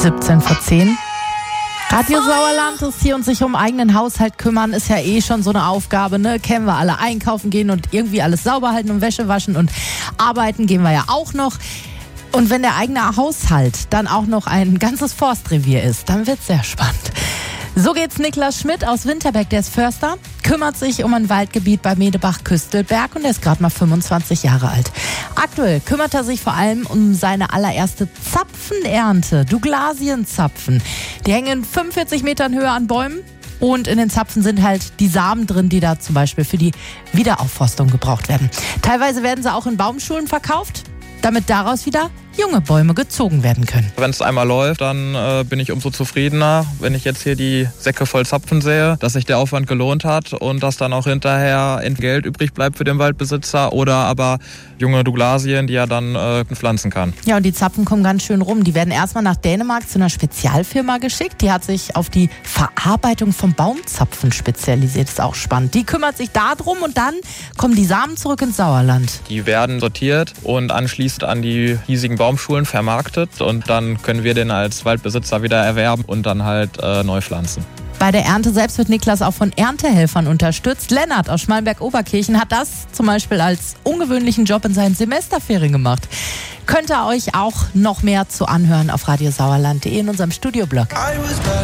17:10. Radio Sauerland ist hier und sich um eigenen Haushalt kümmern, ist ja eh schon so eine Aufgabe, ne? Kennen wir alle. Einkaufen gehen und irgendwie alles sauber halten und Wäsche waschen und arbeiten gehen wir ja auch noch. Und wenn der eigene Haushalt dann auch noch ein ganzes Forstrevier ist, dann wird's sehr spannend. So geht's Niklas Schmidt aus Winterberg, der ist Förster, kümmert sich um ein Waldgebiet bei Medebach-Küstelberg und er ist gerade mal 25 Jahre alt. Aktuell kümmert er sich vor allem um seine allererste Zapfenernte, Douglasienzapfen. Die hängen in 45 Metern Höhe an Bäumen und in den Zapfen sind halt die Samen drin, die da zum Beispiel für die Wiederaufforstung gebraucht werden. Teilweise werden sie auch in Baumschulen verkauft, damit daraus wieder junge Bäume gezogen werden können. Wenn es einmal läuft, dann bin ich umso zufriedener, wenn ich jetzt hier die Säcke voll Zapfen sehe, dass sich der Aufwand gelohnt hat und dass dann auch hinterher Geld übrig bleibt für den Waldbesitzer oder aber junge Douglasien, die er dann pflanzen kann. Ja, und die Zapfen kommen ganz schön rum. Die werden erstmal nach Dänemark zu einer Spezialfirma geschickt. Die hat sich auf die Verarbeitung von Baumzapfen spezialisiert. Ist auch spannend. Die kümmert sich darum und dann kommen die Samen zurück ins Sauerland. Die werden sortiert und anschließend an die hiesigen Baumschulen vermarktet und dann können wir den als Waldbesitzer wieder erwerben und dann halt neu pflanzen. Bei der Ernte selbst wird Niklas auch von Erntehelfern unterstützt. Lennart aus Schmallenberg-Oberkirchen hat das zum Beispiel als ungewöhnlichen Job in seinen Semesterferien gemacht. Könnt ihr euch auch noch mehr zu anhören auf radiosauerland.de in unserem Studioblog.